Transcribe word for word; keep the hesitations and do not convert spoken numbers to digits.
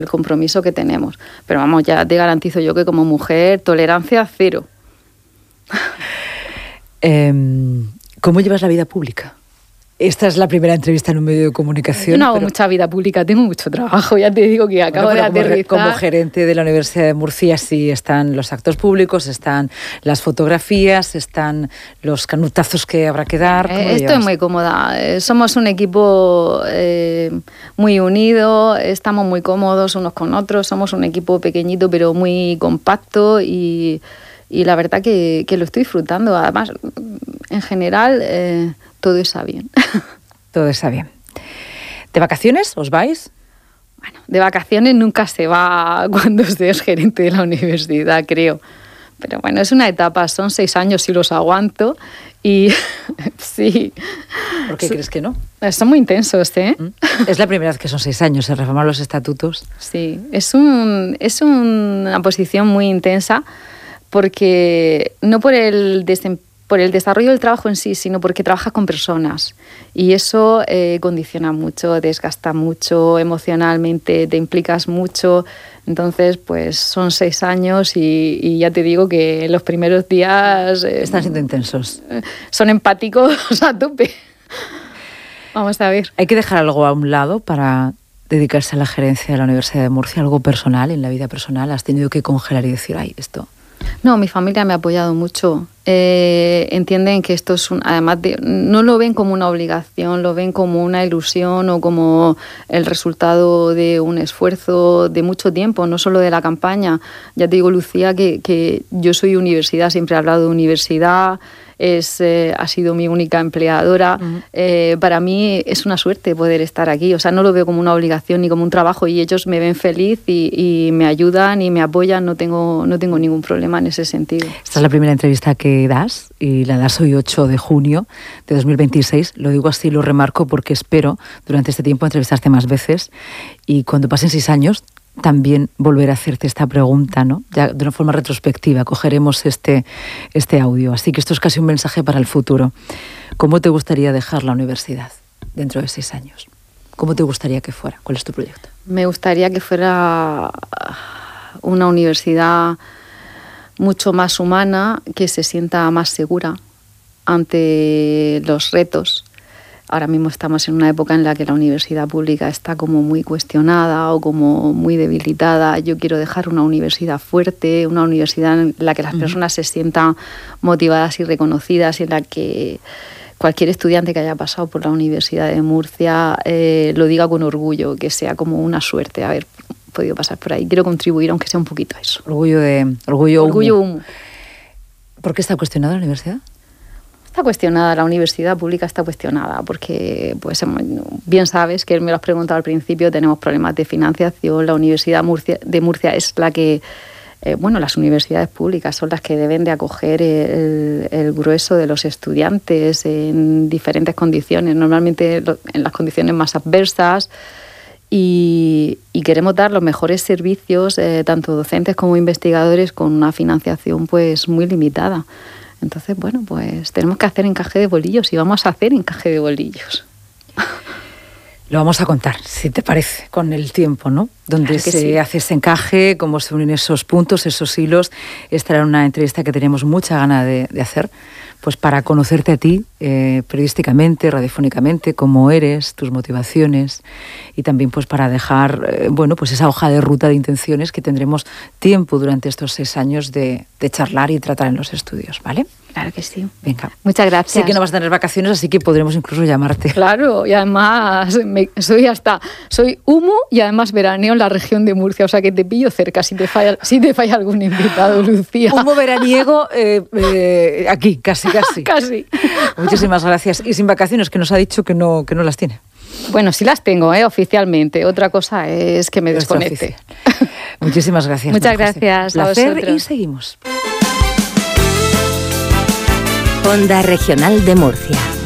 el compromiso que tenemos. Pero vamos, ya te garantizo yo que como mujer, tolerancia cero. Eh, ¿Cómo llevas la vida pública? Esta es la primera entrevista en un medio de comunicación. Yo no hago pero... mucha vida pública, tengo mucho trabajo, ya te digo que acabo bueno, de aterrizar. Como, como gerente de la Universidad de Murcia sí están los actos públicos, están las fotografías, están los canutazos que habrá que dar. Eh, estoy muy cómoda, eh, somos un equipo eh, muy unido, estamos muy cómodos unos con otros, somos un equipo pequeñito pero muy compacto y, y la verdad que, que lo estoy disfrutando. Además, en general... Eh, todo está bien. Todo está bien. ¿De vacaciones os vais? Bueno, de vacaciones nunca se va cuando se es gerente de la universidad, creo. Pero bueno, es una etapa, son seis años y los aguanto y sí. ¿Por qué crees que no? Son muy intensos, ¿eh? Es la primera vez que son seis años, se reforman los estatutos. Sí, es, un, es una posición muy intensa porque no por el desempeño, por el desarrollo del trabajo en sí, sino porque trabajas con personas y eso eh, condiciona mucho, desgasta mucho emocionalmente, te implicas mucho. Entonces, pues son seis años y, y ya te digo que los primeros días... Eh, Están siendo intensos. Son empáticos a tope. Vamos a ver. ¿Hay que dejar algo a un lado para dedicarse a la gerencia de la Universidad de Murcia? ¿Algo personal, en la vida personal? ¿Has tenido que congelar y decir, ay, esto...? No, mi familia me ha apoyado mucho. Eh, entienden que esto es un, además de, no lo ven como una obligación, lo ven como una ilusión o como el resultado de un esfuerzo de mucho tiempo, no solo de la campaña. Ya te digo, Lucía, que, que yo soy universidad, siempre he hablado de universidad. Es, eh, ha sido mi única empleadora. Uh-huh. Eh, para mí es una suerte poder estar aquí. O sea, no lo veo como una obligación ni como un trabajo y ellos me ven feliz y, y me ayudan y me apoyan. No tengo, no tengo ningún problema en ese sentido. Esta es la primera entrevista que das y la das hoy ocho de junio de dos mil veintiséis. Lo digo así, lo remarco porque espero durante este tiempo entrevistarte más veces y cuando pasen seis años también volver a hacerte esta pregunta, ¿no? Ya de una forma retrospectiva, cogeremos este, este audio. Así que esto es casi un mensaje para el futuro. ¿Cómo te gustaría dejar la universidad dentro de seis años? ¿Cómo te gustaría que fuera? ¿Cuál es tu proyecto? Me gustaría que fuera una universidad mucho más humana, que se sienta más segura ante los retos. Ahora mismo estamos en una época en la que la universidad pública está como muy cuestionada o como muy debilitada. Yo quiero dejar una universidad fuerte, una universidad en la que las personas se sientan motivadas y reconocidas y en la que cualquier estudiante que haya pasado por la Universidad de Murcia eh, lo diga con orgullo, que sea como una suerte haber podido pasar por ahí. Quiero contribuir, aunque sea un poquito a eso. Orgullo de orgullo, orgullo humo. humo. ¿Por qué está cuestionada la universidad? Está cuestionada, la universidad pública está cuestionada porque, pues, bien sabes, que me lo has preguntado al principio, tenemos problemas de financiación. La Universidad Murcia, de Murcia es la que, eh, bueno, las universidades públicas son las que deben de acoger el, el grueso de los estudiantes en diferentes condiciones, normalmente en las condiciones más adversas. Y, y queremos dar los mejores servicios, eh, tanto docentes como investigadores, con una financiación pues muy limitada. Entonces, bueno, pues tenemos que hacer encaje de bolillos y vamos a hacer encaje de bolillos. Lo vamos a contar, si te parece, con el tiempo, ¿no? Donde claro que se sí. hace ese encaje, cómo se unen esos puntos, esos hilos. Esta era una entrevista que teníamos mucha gana de, de hacer, pues para conocerte a ti, eh, periodísticamente, radiofónicamente, cómo eres, tus motivaciones y también pues para dejar, eh, bueno, pues esa hoja de ruta de intenciones que tendremos tiempo durante estos seis años de, de charlar y tratar en los estudios, ¿vale? Claro que sí. Venga. Muchas gracias. Sé que no vas a tener vacaciones, así que podremos incluso llamarte. Claro, y además me, soy hasta soy humo y además veraneo en la región de Murcia, o sea que te pillo cerca si te falla, si te falla algún invitado, Lucía. Humo veraniego eh, eh, aquí, casi, casi. Casi. Muchísimas gracias. Y sin vacaciones, que nos ha dicho que no, que no las tiene. Bueno, sí las tengo, ¿eh? Oficialmente. Otra cosa es que me desconecte. Muchísimas gracias. Muchas gracias a Placer vosotros. Y seguimos. Onda Regional de Murcia.